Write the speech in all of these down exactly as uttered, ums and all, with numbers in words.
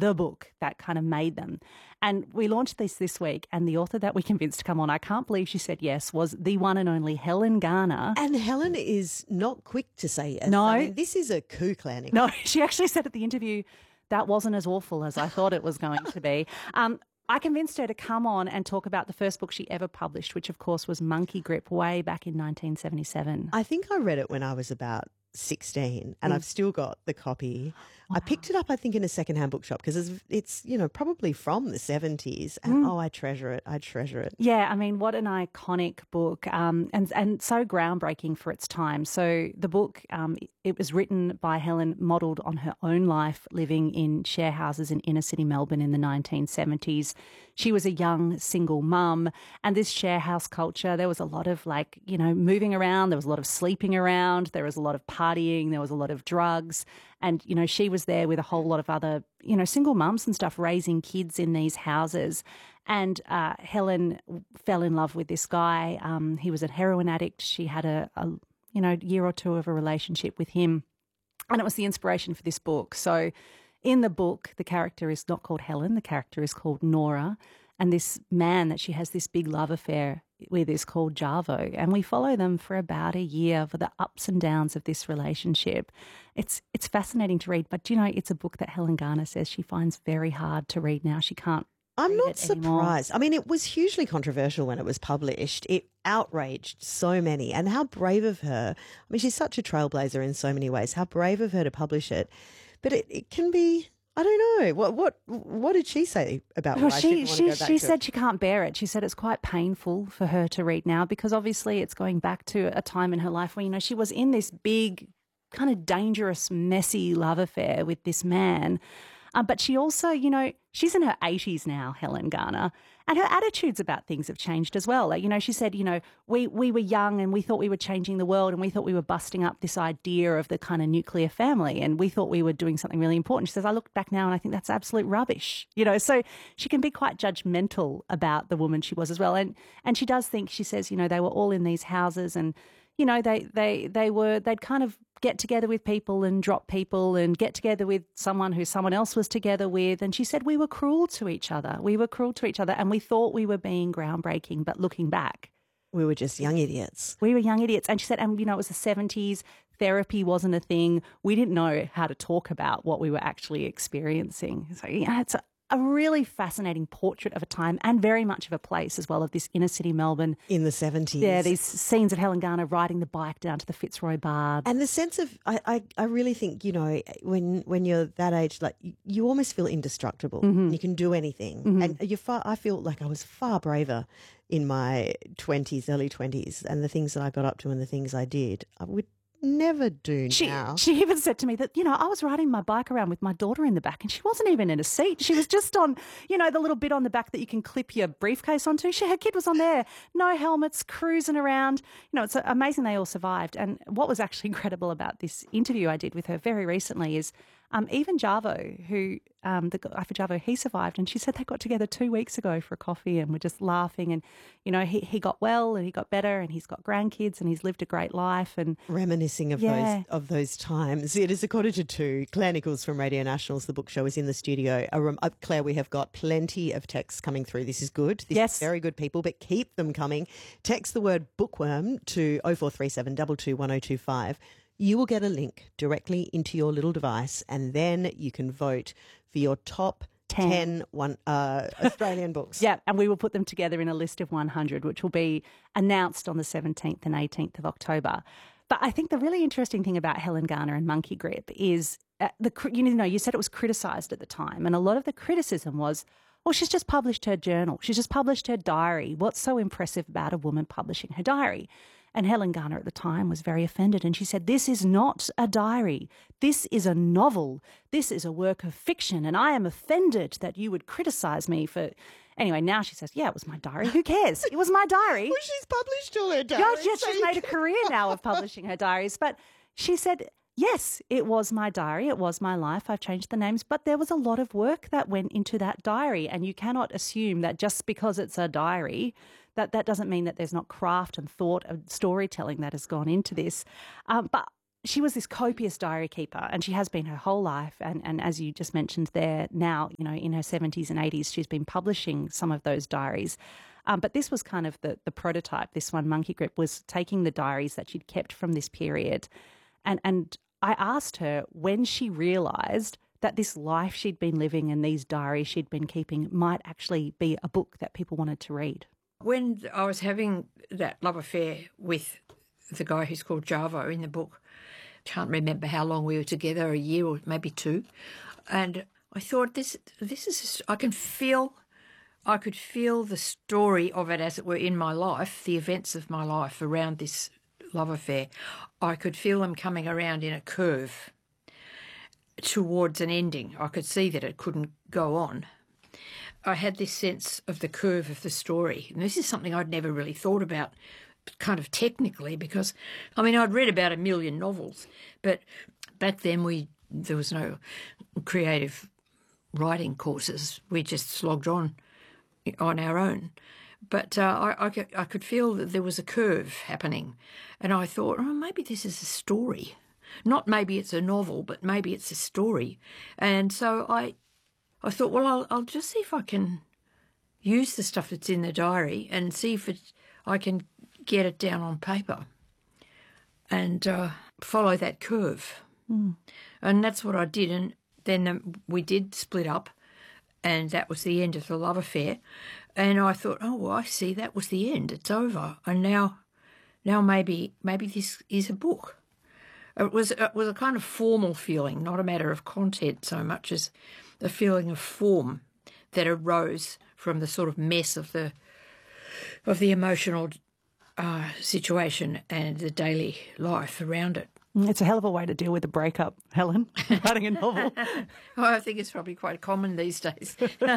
the book that kind of made them. And we launched this this week, and the author that we convinced to come on, I can't believe she said yes, was the one and only Helen Garner. And Helen is not quick to say yes. No. I mean, this is a coup planning. No, she actually said at the interview, that wasn't as awful as I thought it was going to be. Um, I convinced her to come on and talk about the first book she ever published, which, of course, was Monkey Grip way back in nineteen seventy-seven. I think I read it when I was about sixteen, and mm. I've still got the copy. Wow. I picked it up, I think, in a secondhand bookshop because it's, it's, you know, probably from the seventies, and mm. oh, I treasure it. I treasure it. Yeah, I mean, what an iconic book, um, and and so groundbreaking for its time. So the book, um, it was written by Helen, modelled on her own life living in share houses in inner city Melbourne in the nineteen seventies. She was a young single mum, and this share house culture, there was a lot of, like, you know, moving around, there was a lot of sleeping around, there was a lot of partying, there was a lot of drugs, and, you know, she was there with a whole lot of other, you know, single mums and stuff raising kids in these houses. And uh, Helen fell in love with this guy. Um, he was a heroin addict. She had a, a, you know, year or two of a relationship with him, and it was the inspiration for this book. So in the book, the character is not called Helen, the character is called Nora, and this man that she has this big love affair with is called Javo, and we follow them for about a year for the ups and downs of this relationship. It's it's fascinating to read, but, you know, it's a book that Helen Garner says she finds very hard to read now. She can't I'm not anymore. surprised. I mean, it was hugely controversial when it was published. It outraged so many, and how brave of her. I mean, she's such a trailblazer in so many ways. How brave of her to publish it. But it, it can be, I don't know. What what what did she say about well, why she she, she, go back she to said it? she can't bear it. She said it's quite painful for her to read now because obviously it's going back to a time in her life where, you know, she was in this big, kind of dangerous, messy love affair with this man. Um, but she also, you know, she's in her eighties now, Helen Garner, and her attitudes about things have changed as well. Like, you know, she said, you know, we, we were young and we thought we were changing the world and we thought we were busting up this idea of the kind of nuclear family and we thought we were doing something really important. She says, I look back now and I think that's absolute rubbish, you know. So she can be quite judgmental about the woman she was as well. And and she does think, she says, you know, they were all in these houses and, you know, they, they, they were, they'd kind of get together with people and drop people and get together with someone who someone else was together with. And she said we were cruel to each other. We were cruel to each other and we thought we were being groundbreaking, but looking back, we were just young idiots. We were young idiots. And she said, and, you know, it was the seventies. Therapy wasn't a thing. We didn't know how to talk about what we were actually experiencing. So, yeah, it's a, a really fascinating portrait of a time and very much of a place as well, of this inner city Melbourne. In the seventies. Yeah, these scenes of Helen Garner riding the bike down to the Fitzroy Bar. And the sense of, I, I, I really think, you know, when when you're that age, like, you, you almost feel indestructible. Mm-hmm. You can do anything. Mm-hmm. And you're far, I feel like I was far braver in my twenties, early twenties, and the things that I got up to and the things I did. I would never do she, now. She even said to me that, you know, I was riding my bike around with my daughter in the back and she wasn't even in a seat. She was just on, you know, the little bit on the back that you can clip your briefcase onto. She, her kid was on there, no helmets, cruising around. You know, it's amazing they all survived. And what was actually incredible about this interview I did with her very recently is um, even Javo, who, um, the guy for Javo, he survived. And she said they got together two weeks ago for a coffee and were just laughing. And, you know, he, he got well and he got better and he's got grandkids and he's lived a great life. And reminiscing of yeah. those of those times. It is a quarter to two. Claire Nichols from Radio Nationals, The Book Show, is in the studio. A rem- uh, Claire, we have got plenty of texts coming through. This is good. This yes. is very good, people, but keep them coming. Text the word bookworm to oh four three seven, two two one oh two five. You will get a link directly into your little device and then you can vote for your top ten, ten one, uh, Australian books. Yeah, and we will put them together in a list of one hundred, which will be announced on the seventeenth and eighteenth of October. But I think the really interesting thing about Helen Garner and Monkey Grip is, uh, the you know, you said it was criticised at the time, and a lot of the criticism was, well, she's just published her journal. She's just published her diary. What's so impressive about a woman publishing her diary? And Helen Garner at the time was very offended and she said, this is not a diary. This is a novel. This is a work of fiction and I am offended that you would criticise me for... Anyway, now she says, yeah, it was my diary. Who cares? It was my diary. Well, she's published all her diaries. Yeah, yes, she's made a career now of publishing her diaries. But she said, yes, it was my diary. It was my life. I've changed the names. But there was a lot of work that went into that diary. And you cannot assume that just because it's a diary, that that doesn't mean that there's not craft and thought and storytelling that has gone into this. Um, but she was this copious diary keeper, and she has been her whole life. And, and as you just mentioned there, now, you know, in her seventies and eighties, she's been publishing some of those diaries. Um, but this was kind of the, the prototype. This one, Monkey Grip, was taking the diaries that she'd kept from this period. And, and I asked her when she realised that this life she'd been living and these diaries she'd been keeping might actually be a book that people wanted to read. When I was having that love affair with the guy who's called Javo in the book, can't remember how long we were together, a year or maybe two, and I thought, this this is, I can feel, I could feel the story of it, as it were, in my life, the events of my life around this love affair. I could feel them coming around in a curve towards an ending. I could see that it couldn't go on. I had this sense of the curve of the story, and this is something I'd never really thought about kind of technically, because, I mean, I'd read about a million novels, but back then we there was no creative writing courses. We just slogged on on our own. But uh, I, I, could, I could feel that there was a curve happening, and I thought, oh, maybe this is a story. Not maybe it's a novel, but maybe it's a story. And so I I thought, well, I'll, I'll just see if I can use the stuff that's in the diary and see if it, I can get it down on paper and uh, follow that curve. Mm. And that's what I did. And then um, we did split up, and that was the end of the love affair. And I thought, oh, well, I see, that was the end. It's over. And now now maybe maybe this is a book. It was, it was a kind of formal feeling, not a matter of content so much as the feeling of form that arose from the sort of mess of the of the emotional uh, situation and the daily life around it. It's a hell of a way to deal with a breakup, Helen, writing a novel. Oh, I think it's probably quite common these days.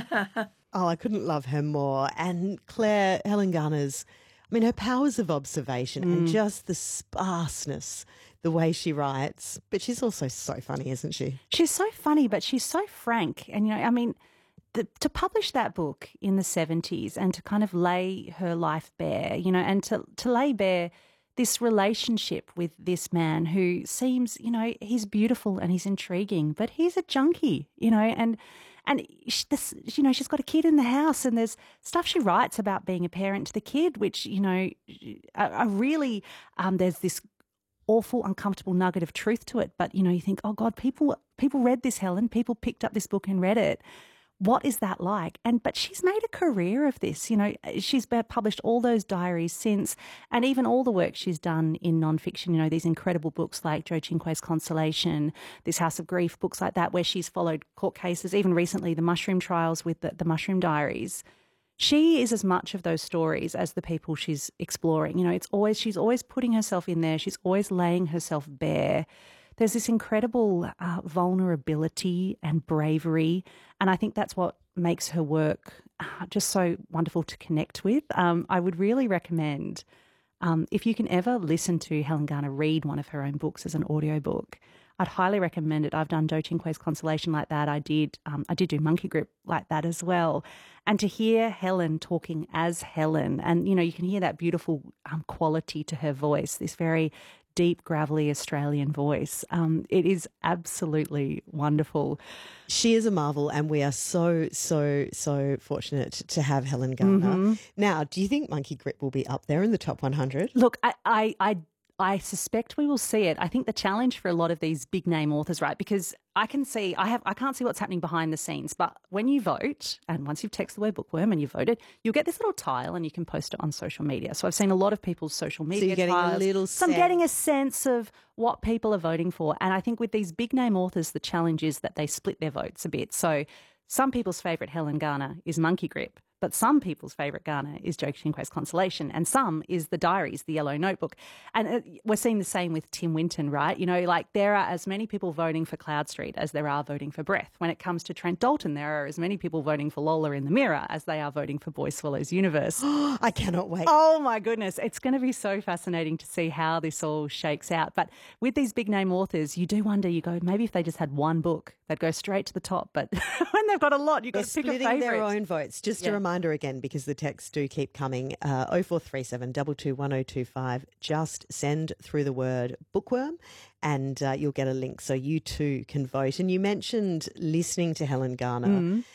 Oh, I couldn't love her more. And Claire, Helen Garner's, I mean, her powers of observation mm. and just the sparseness, the way she writes. But she's also so funny, isn't she? She's so funny, but she's so frank. And, you know, I mean, the, to publish that book in the seventies and to kind of lay her life bare, you know, and to, to lay bare this relationship with this man who seems, you know, he's beautiful and he's intriguing, but he's a junkie, you know, and and she, this, you know, she's got a kid in the house, and there's stuff she writes about being a parent to the kid, which, you know, I, I really, um, there's this awful, uncomfortable nugget of truth to it. But, you know, you think, oh God, people people read this, Helen, people picked up this book and read it. What is that like? And but she's made a career of this. You know, she's published all those diaries since, and even all the work she's done in nonfiction. You know, these incredible books like Joe Cinque's Consolation, This House of Grief, books like that, where she's followed court cases. Even recently, the Mushroom Trials with the, the Mushroom Diaries. She is as much of those stories as the people she's exploring. You know, it's always she's always putting herself in there. She's always laying herself bare. There's this incredible uh, vulnerability and bravery, and I think that's what makes her work uh, just so wonderful to connect with. Um, I would really recommend, um, if you can ever listen to Helen Garner read one of her own books as an audiobook, I'd highly recommend it. I've done Joe Cinque's Consolation like that. I did um, I did do Monkey Grip like that as well. And to hear Helen talking as Helen, and, you know, you can hear that beautiful um, quality to her voice, this very deep, gravelly Australian voice. Um, it is absolutely wonderful. She is a marvel, and we are so, so, so fortunate to have Helen Garner. Mm-hmm. Now, do you think Monkey Grip will be up there in the top one hundred? Look, I, I, I I suspect we will see it. I think the challenge for a lot of these big name authors, right, because I can see, I have, I can't see what's happening behind the scenes, but when you vote, and once you've texted the word bookworm and you voted, you'll get this little tile and you can post it on social media. So I've seen a lot of people's social media so you're getting tiles. a little so I'm getting a sense of what people are voting for. And I think with these big name authors, the challenge is that they split their votes a bit. So some people's favourite Helen Garner is Monkey Grip. But some people's favourite Garner is Joe Cinque's Consolation, and some is the Diaries, the Yellow Notebook. And we're seeing the same with Tim Winton, right? You know, like there are as many people voting for Cloud Street as there are voting for Breath. When it comes to Trent Dalton, there are as many people voting for Lola in the Mirror as they are voting for Boy Swallows Universe. I cannot wait. Oh, my goodness. It's going to be so fascinating to see how this all shakes out. But with these big name authors, you do wonder, you go, maybe if they just had one book, they'd go straight to the top. But when they've got a lot, you've got They're to pick a splitting favourite. their own votes. Just yeah. a reminder again, because the texts do keep coming, uh, oh four three seven, two two one oh two five. Just send through the word bookworm and uh, you'll get a link so you too can vote. And you mentioned listening to Helen Garner. Mm.